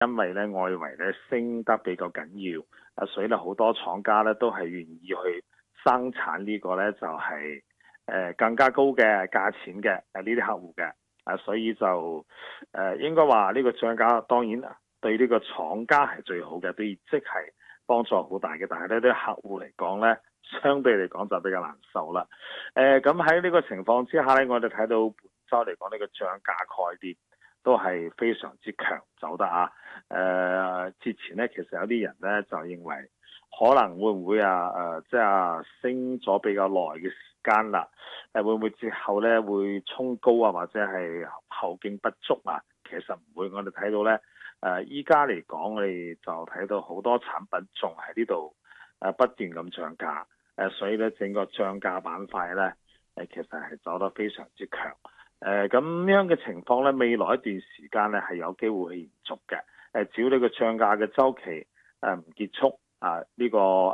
因為咧外圍咧升得比較緊要，所以咧好多廠家咧都係願意去生產呢個咧就係更加高嘅價錢嘅呢啲客戶嘅，所以就應該話呢個漲價當然對呢個廠家係最好嘅，對業績係幫助好大嘅，但係呢啲客戶嚟講咧，相對嚟講就比較難受啦。咁喺呢個情況之下咧，我哋睇到本周嚟講呢個漲價概念都係非常之強走得啊！之前咧，其實有啲人咧就認為可能會唔會即係升咗比較耐嘅時間啦，會唔會之後咧會衝高啊，或者係後勁不足啊？其實唔會，我哋睇到咧，依家嚟講，我哋就睇到好多產品仲喺呢度不斷咁漲價，所以咧整個漲價板塊咧其實係走得非常之強。咁樣嘅情況咧，未來一段時間咧係有機會去延續嘅。只要呢個漲價嘅周期唔結束呢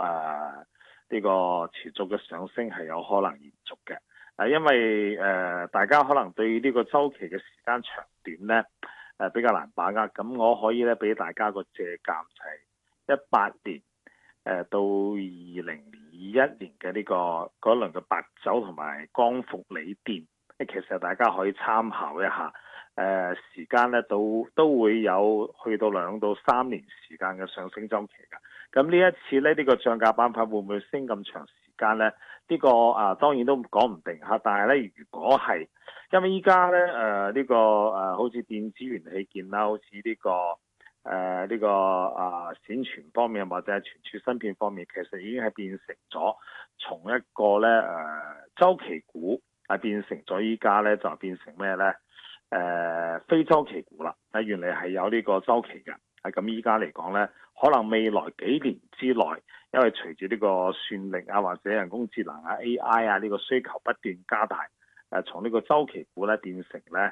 個持續嘅上升係有可能延續嘅。因為大家可能對呢個周期嘅時間長短咧比較難把握。咁我可以咧俾大家個借鑑就係18年到2021年嘅呢個嗰輪嘅白酒同埋光伏鋰電。其實大家可以參考一下，時間咧都會有去到2到3年時間嘅上升週期㗎。咁呢一次咧，呢個漲價板塊會唔會升咁長時間咧？呢個當然都講唔定嚇。但係咧，如果係因為依家咧呢個好似電子元器件啦，好似呢個閃存方面或者係存儲芯片方面，其實已經係變成咗從一個咧週期股。變成咗依家咧就變成咩咧？非周期股啦。原嚟係有呢個周期嘅。咁依家嚟講咧，可能未來幾年之內，因為隨住呢個算力或者人工智能AI 呢個需求不斷加大，從呢個周期股咧變成咧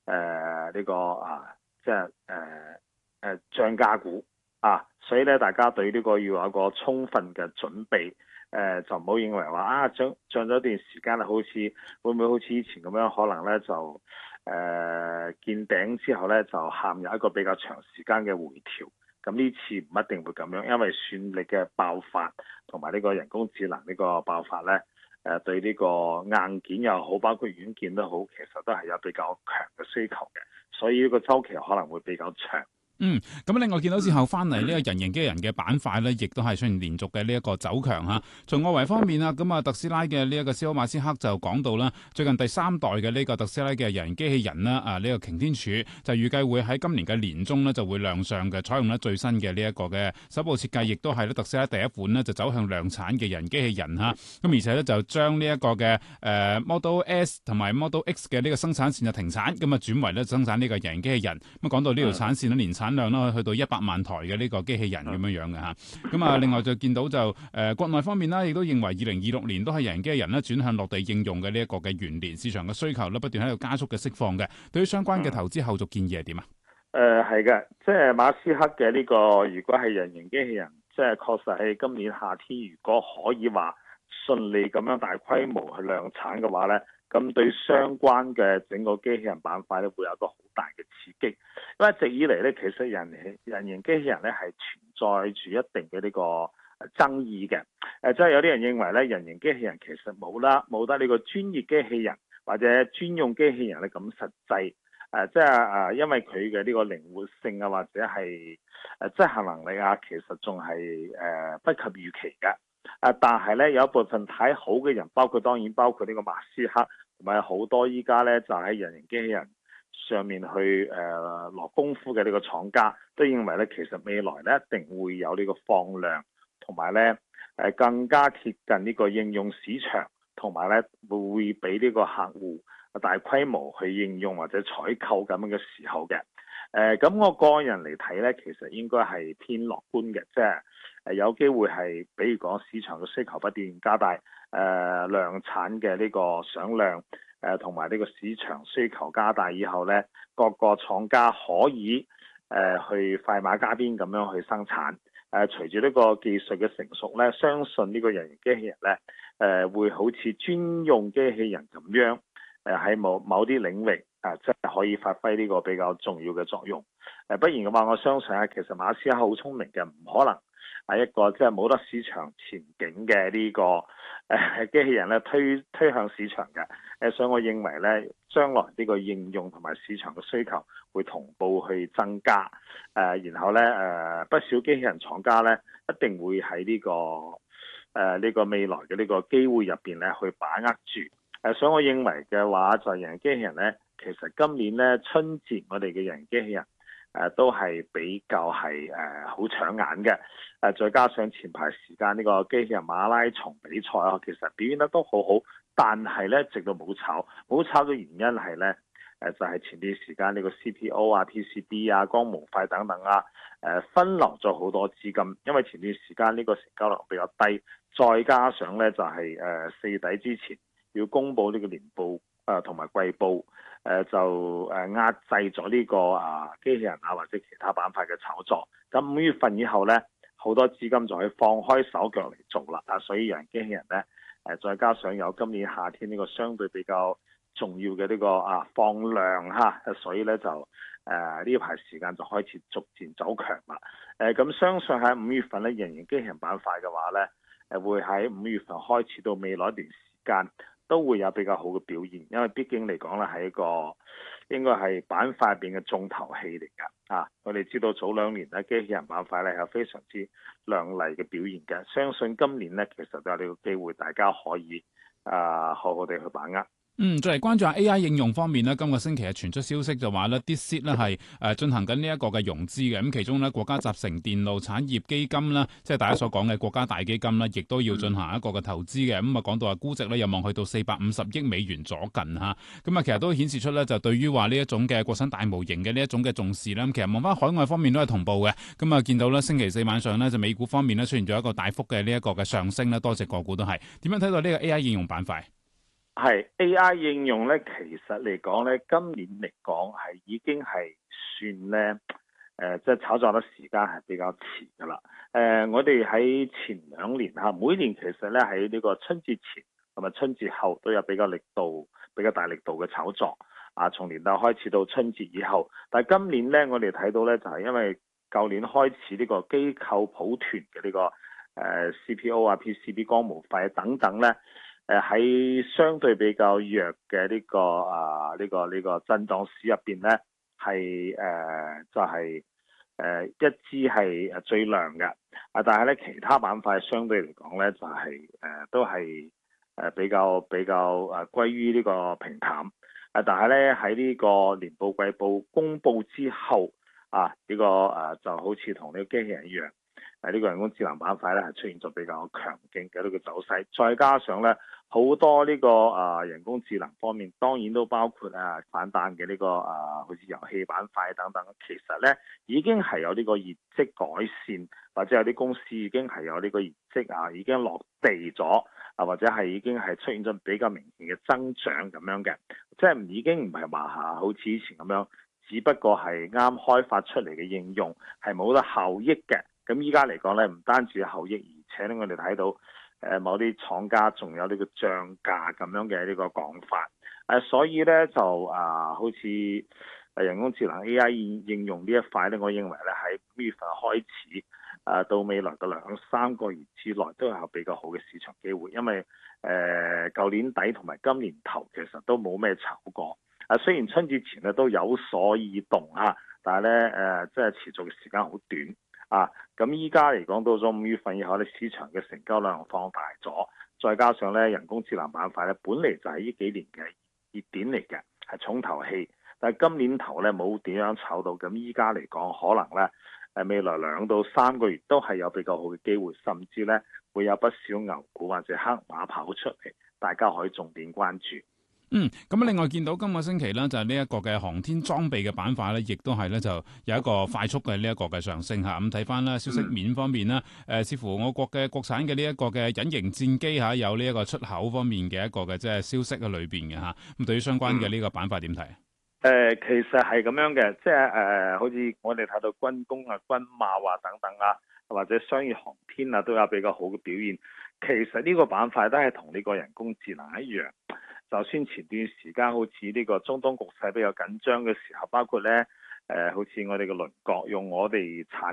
即係漲價股所以咧大家對呢個要有一個充分嘅準備。就唔好認為話漲咗一段時間啦，會唔會好似以前咁樣，可能咧就見頂之後咧就陷入一個比較長時間嘅回調。咁呢次唔一定會咁樣，因為算力嘅爆發同埋呢個人工智能呢個爆發咧，對呢個硬件又好，包括軟件都好，其實都係有比較強嘅需求嘅，所以呢個週期可能會比較長。 咁另外見到之後翻嚟呢個人形機器人嘅板塊咧，亦都係出現連續嘅呢一個走強嚇。從外圍方面啊，咁特斯拉嘅呢一個肖馬斯克就講到啦，最近第3代嘅呢個特斯拉嘅人形機器人啦，呢個擎天柱就預計會喺今年嘅年中咧就會亮相嘅，採用咧最新嘅呢一個嘅首部設計，亦都係咧特斯拉第一款咧就走向量產嘅人機器人嚇。咁而且咧就將呢一個嘅Model S 同埋 Model X 嘅呢個生產線就停產，咁轉為咧生產呢個人形機器人。咁講到呢條產線咧，年產量咧去到100萬台嘅呢個機器人咁樣嘅嚇。咁另外就見到就國內方面啦，亦都認為2026年都係人形機器人咧轉向落地應用嘅呢一個嘅元年，市場嘅需求咧不斷喺度加速嘅釋放嘅。對於相關嘅投資後續建議係點啊？ 係嘅，即係馬斯克嘅呢個，如果係人形機器人，即係確實喺今年夏天，如果可以話順利咁樣大規模去量產嘅話咧，咁對相關嘅整個機器人板塊咧會有一個好大嘅刺激。因為一直以嚟咧，其實人形機器人咧係存在住一定嘅呢個爭議嘅。即係有啲人認為咧，人形機器人其實冇得呢個專業機器人或者專用機器人咧咁實際。即係因為佢嘅呢個靈活性或者係執行能力其實仲係不及預期嘅。但係咧有一部分睇好嘅人，當然包括呢個馬斯克同埋好多依家咧就喺人形機器人上面去落功夫嘅呢個廠家，都認為咧其實未來咧一定會有呢個放量，同埋咧更加貼近呢個應用市場，同埋咧會俾呢個客戶大規模去應用或者採購咁樣嘅時候嘅。咁我個人嚟睇咧，其實應該係偏樂觀嘅，即係有機會係，比如講市場嘅需求不斷加大，量產嘅呢個想量，同埋呢個市場需求加大以後咧，各個廠家可以去快馬加鞭咁樣去生產。隨住呢個技術嘅成熟咧，相信呢個人形機器人咧，會好似專用機器人咁樣，喺某啲領域即係可以發揮呢個比較重要嘅作用。 不然嘅話，我相信其實馬斯克好聰明嘅，唔可能係一個即係冇得市場前景嘅呢個機器人咧推向市場嘅。所以我認為咧，將來呢個應用同埋市場嘅需求會同步去增加。然後咧不少機器人廠家咧一定會喺呢個未來嘅呢個機會入邊咧去把握住。所以我認為嘅話就係人形機器人咧，其實今年咧春節我哋嘅人形機器人都係比較係好搶眼嘅。再加上前排時間呢個機器人馬拉松比賽其實表現得都好好，但係咧直到冇炒嘅原因係咧就係前段時間呢個 CPO 啊、PCB 啊、光模塊等等分流咗好多資金，因為前段時間呢個成交量比較低，再加上咧就係四底之前要公布呢個年報同埋季報，就壓制咗呢個機器人或者其他板塊嘅炒作。咁5月份以後咧，好多資金就可以放開手腳嚟做啦。所以人形機器人咧再加上有今年夏天呢個相對比較重要嘅呢個放量所以咧就呢排時間就開始逐漸走強啦。咁相信喺5月份咧，人形機器人板塊嘅話咧會喺5月份開始到未來一段時間都會有比較好嘅表現，因為畢竟嚟講咧係一個應該係板塊入邊嘅重頭戲嚟㗎。我哋知道早2年咧機器人板塊咧有非常之亮麗嘅表現嘅，相信今年咧其實都有呢個機會，大家可以好好地去把握。 再嚟關注下 AI 應用方面咧，今個星期傳出消息就話咧，DeepSeek咧係進行緊呢一個嘅融資嘅。咁其中咧，國家集成電路產業基金啦，即係大家所講嘅國家大基金啦，亦都要進行一個嘅投資嘅。咁講到估值咧，有望去到450億美元左近嚇。咁其實都顯示出咧，就對於話呢一種嘅國產大模型嘅呢一種嘅重視啦。咁其實望翻海外方面都係同步嘅。咁見到咧，星期四晚上咧就美股方面咧出現咗一個大幅嘅呢一個嘅上升啦，多隻個股都係。點樣睇到呢個 AI 應用板塊？ 係 AI 應用咧，其實嚟講咧，今年嚟講係已經係算咧，即係炒作得時間係比較遲噶啦。我哋喺前2年每年其實咧喺呢個春節前同埋春節後都有比較大力度嘅炒作。從年頭開始到春節以後，但係今年咧我哋睇到咧就係因為舊年開始呢個機構抱團嘅呢個CPO PCB 光模塊等等咧。喺相對比較弱嘅呢個震盪市入邊咧，係就係一支係最亮嘅。但係咧其他板塊相對嚟講咧就係都係比較歸於呢個平淡。但係咧喺呢個年報季報公佈之後呢個就好似同呢個機器人一樣。呢個人工智能板塊咧係出現咗比較強勁嘅呢個走勢，再加上咧好多呢個人工智能方面，當然都包括反彈嘅呢個好似遊戲板塊等等，其實咧已經係有呢個業績改善，或者有啲公司已經係有呢個業績已經落地咗或者係已經係出現咗比較明顯嘅增長咁樣嘅，即係已經唔係話好似以前咁樣，只不過係啱開發出嚟嘅應用係冇得效益嘅。咁依家嚟講咧，唔單止有效益，而且咧我哋睇到某啲廠家仲有呢個漲價咁樣嘅呢個講法。所以咧就好似人工智能 AI 應用呢一塊咧，我認為咧喺5月份開始到未來嘅2-3個月之內都有比較好嘅市場機會，因為舊年底同埋今年頭其實都冇咩炒過。雖然春節前咧都有所異動但係咧即係持續嘅時間好短。咁依家嚟講到咗5月份以後咧，市場嘅成交量放大咗，再加上咧人工智能板塊咧，本嚟就係呢幾年嘅熱點嚟嘅，係重頭戲。但係今年頭咧冇點樣炒到，咁依家嚟講可能咧未來2-3個月都係有比較好嘅機會，甚至咧會有不少牛股或者黑馬跑出嚟，大家可以重點關注。 咁另外見到今個星期咧，就係呢一個嘅航天裝備嘅板塊咧，亦都係咧就有一個快速嘅呢一個嘅上升嚇。咁睇翻啦，消息面方面啦，似乎我國嘅國產嘅呢一個嘅隱形戰機有呢一個出口方面嘅一個嘅即係消息喺裏邊嘅嚇。咁對於相關嘅呢個板塊點睇？ 其實係咁樣嘅，即係好似我哋睇到軍工軍貿等等或者商業航天都有比較好嘅表現。其實呢個板塊都係同呢個人工智能一樣。就算前段時間好似呢個中東局勢比較緊張嘅時候，包括咧好似我哋嘅鄰國用我哋產